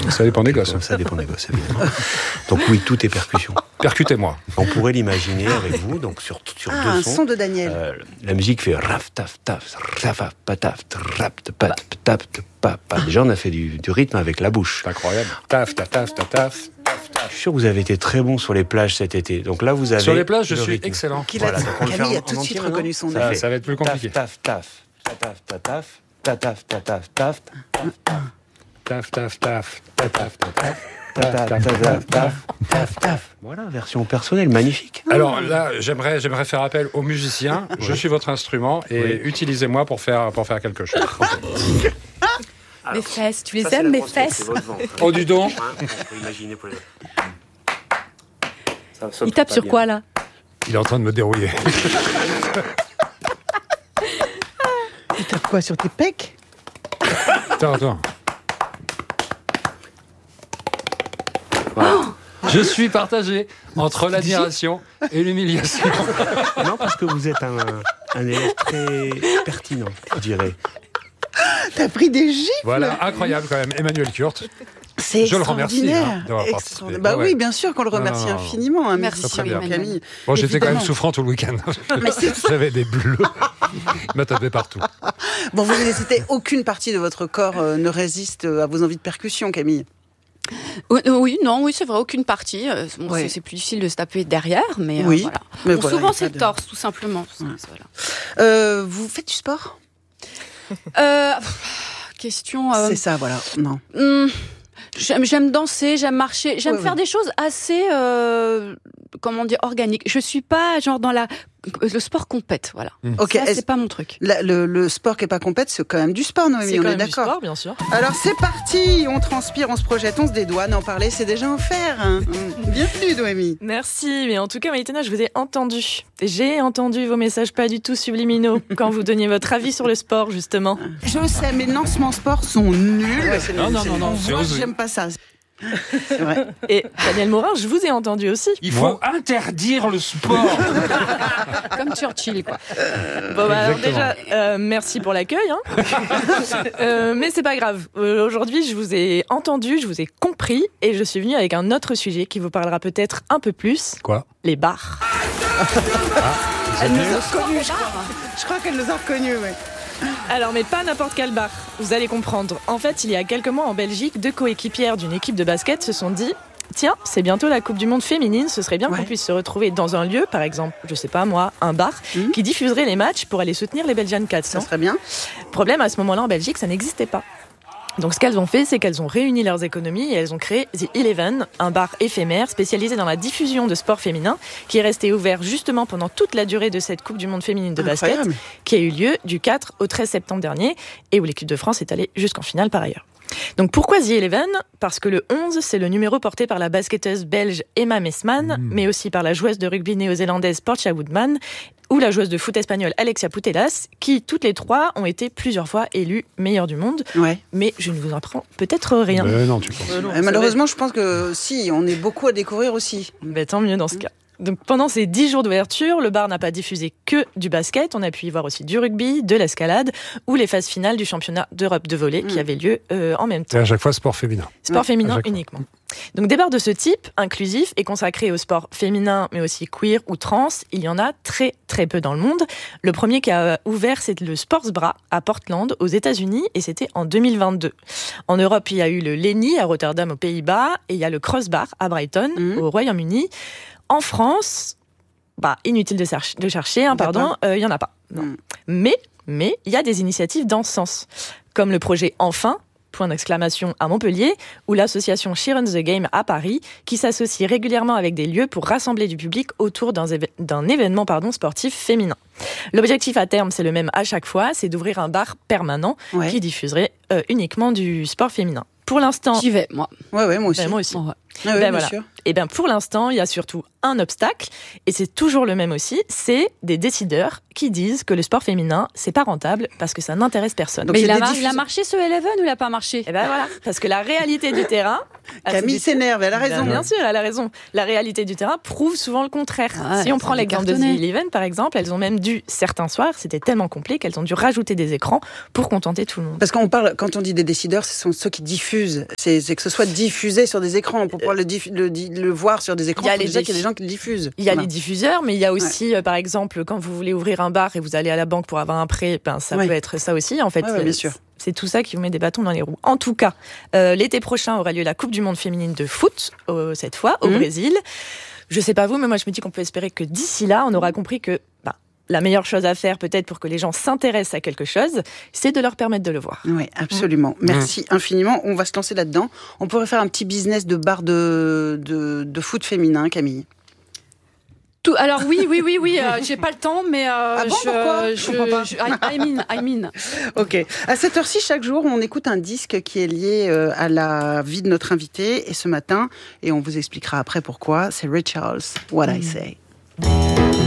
Ça dépend des gosses. Ça dépend des gosses, évidemment. Donc oui, tout est percussion. Percutez-moi. On pourrait l'imaginer avec vous, donc sur deux un sons. son de Daniel. La musique fait raf taf taf raf pataf rap pat tap pa. Déjà, on a fait du rythme avec la bouche. C'est incroyable. Taf, taf, taf, taf, taf. Je suis sûr que vous avez été très bon sur les plages cet été. Donc là, vous avez Sur les plages, je le suis rythme. excellent. Voilà, donc on le fait Camille en a tout de suite entier, reconnu maintenant. son effet. Ça va être plus compliqué. Taf taf taf taf taf taf taf taf taf Taf, taf, taf, taf, taf, taf. Voilà, version personnelle, magnifique. Alors là, j'aimerais faire appel aux musiciens. Je suis votre instrument et utilisez-moi pour faire quelque chose. Mes fesses, tu les aimes, mes fesses? Oh, du don. Il tape sur quoi, là? Il est en train de me dérouiller. Il tape quoi, sur tes pecs? Attends. Je suis partagé entre l'admiration et l'humiliation. Non, parce que vous êtes un élève très pertinent, je dirais. T'as pris des gifles? Voilà, incroyable quand même. Emmanuel Kurt. C'est Je le remercie extraordinaire. d'avoir participé. Bah Ouais. oui, bien sûr qu'on le remercie Non. infiniment, un Merci, musicien très comme bien. Camille. Bon, j'étais quand même Évidemment. souffrant tout le week-end. Mais c'est ça. J'avais des bleus. Il m'a tapé partout. Bon, vous n'hésitez, aucune partie de votre corps ne résiste à vos envies de percussion, Camille. Oui, c'est vrai, aucune partie. Bon, Ouais. c'est plus difficile de se taper derrière, mais Oui, voilà. mais Bon, voilà, souvent, y a c'est pas le de- torse, tout simplement. Voilà. Vous faites du sport? Question... C'est ça, voilà. Non. J'aime danser, j'aime marcher, j'aime Ouais, faire ouais. des choses assez, organiques. Je suis pas genre dans le sport compète, voilà. Ok. Ça, c'est pas mon truc. Le sport qui est pas compète, c'est quand même du sport, Noémie. C'est On quand est même du d'accord. sport, bien sûr. Alors c'est parti. On transpire, on se projette, on se dédouane. En parler, c'est déjà en faire. Hein. Bienvenue, Noémie. Merci, mais en tout cas, Maïtena, je vous ai entendu. J'ai entendu vos messages pas du tout subliminaux quand vous donniez votre avis sur le sport, justement. Je sais, mes lancements sport sont nuls. Non, On c'est voit que osé. j'aime pas ça. C'est vrai. Et Daniel Morin, je vous ai entendu aussi. Il faut interdire le sport. Comme Churchill, quoi. Bon, bah, alors Exactement. déjà, merci pour l'accueil. Mais c'est pas grave. Aujourd'hui, je vous ai entendu, je vous ai compris, et je suis venue avec un autre sujet qui vous parlera peut-être un peu plus. Quoi? Les bars. Elle nous a reconnus, je crois. Je crois qu'elle nous a reconnus, ouais. Alors, mais pas n'importe quel bar, vous allez comprendre. En fait, il y a quelques mois en Belgique, 2 coéquipières d'une équipe de basket se sont dit « Tiens, c'est bientôt la Coupe du Monde féminine, ce serait bien qu'on puisse se retrouver dans un lieu, par exemple, je sais pas moi, un bar, qui diffuserait les matchs pour aller soutenir les Belgian Cats. Ça serait bien. » Problème, à ce moment-là, en Belgique, ça n'existait pas. Donc ce qu'elles ont fait, c'est qu'elles ont réuni leurs économies et elles ont créé The Eleven, un bar éphémère spécialisé dans la diffusion de sport féminin, qui est resté ouvert justement pendant toute la durée de cette Coupe du Monde féminine de basket, Incroyable. qui a eu lieu du 4 au 13 septembre dernier, et où l'équipe de France est allée jusqu'en finale par ailleurs. Donc pourquoi The Eleven ? Parce que le 11, c'est le numéro porté par la basketteuse belge Emma Messman, mais aussi par la joueuse de rugby néo-zélandaise Portia Woodman, ou la joueuse de foot espagnole Alexia Putellas, qui toutes les trois ont été plusieurs fois élues meilleures du monde. Ouais. Mais je ne vous apprends peut-être rien. Non, tu penses. Et malheureusement, je pense que si, on est beaucoup à découvrir aussi. Ben, tant mieux dans ce cas. Donc pendant ces 10 jours d'ouverture, le bar n'a pas diffusé que du basket, on a pu y voir aussi du rugby, de l'escalade ou les phases finales du championnat d'Europe de volley qui avait lieu en même temps. C'est à chaque fois sport féminin. Sport à féminin chaque fois. uniquement. Donc des bars de ce type, inclusifs et consacrés au sport féminin, mais aussi queer ou trans, il y en a très très peu dans le monde. Le premier qui a ouvert, c'est le Sports Bra à Portland, aux États-Unis, et c'était en 2022. En Europe, il y a eu le Lenny à Rotterdam, aux Pays-Bas, et il y a le Crossbar à Brighton, au Royaume-Uni. En France, inutile de chercher, il y en a pas. Non. Mais il y a des initiatives dans ce sens, comme le projet Enfin, point d'exclamation à Montpellier, ou l'association Cheer on the Game à Paris, qui s'associe régulièrement avec des lieux pour rassembler du public autour d'un événement sportif féminin. L'objectif à terme, c'est le même à chaque fois, c'est d'ouvrir un bar permanent qui diffuserait uniquement du sport féminin. Pour l'instant... J'y vais, moi. Ouais, moi aussi. Moi aussi. Ouais. Ah oui, Ben bien voilà. sûr. Et bien pour l'instant, il y a surtout un obstacle, et c'est toujours le même aussi, c'est des décideurs qui disent que le sport féminin, c'est pas rentable parce que ça n'intéresse personne. Donc Mais c'est il a, des il a marché ce Eleven ou il a pas marché? Et ben voilà, parce que la réalité du terrain... Camille s'énerve, elle a raison. Bien sûr, elle a raison. La réalité du terrain prouve souvent le contraire. Ah, Si on ça prend a l'exemple de The cartonné. Eleven, par exemple, elles ont même dû, certains soirs, c'était tellement complet qu'elles ont dû rajouter des écrans pour contenter tout le monde. Parce qu'on parle, quand on dit des décideurs, ce sont ceux qui diffusent. C'est que ce soit diffusé sur des écrans. Pour pouvoir le voir sur des écrans, Il y a il faut déjà qu'il y a des gens qui le diffusent. Il y a Voilà. les diffuseurs, mais il y a aussi, par exemple, quand vous voulez ouvrir un bar et vous allez à la banque pour avoir un prêt, ben, ça Ouais. peut être ça aussi. En fait, Ouais, bien sûr. c'est tout ça qui vous met des bâtons dans les roues. En tout cas, l'été prochain aura lieu la Coupe du Monde féminine de foot, cette fois, au Brésil. Je sais pas vous, mais moi je me dis qu'on peut espérer que d'ici là, on aura compris que la meilleure chose à faire, peut-être pour que les gens s'intéressent à quelque chose, c'est de leur permettre de le voir. Oui, absolument. Merci infiniment. On va se lancer là-dedans. On pourrait faire un petit business de bar de foot féminin, Camille. Alors oui, j'ai pas le temps, mais bon, pourquoi Je comprends pas. I mean. Ok. À cette heure-ci, chaque jour, on écoute un disque qui est lié à la vie de notre invité. Et ce matin, et on vous expliquera après pourquoi, c'est Ray Charles, What I Say.